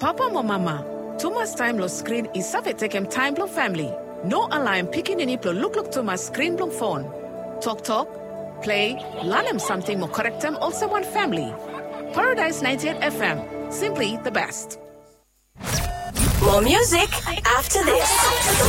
Papa mo mama, Thomas time lo screen is safetekem time lo family. No align picking any plo look Thomas screen lo phone. Talk, play, learn him something more correct them also one family. Paradise 98 FM, simply the best. More music after this.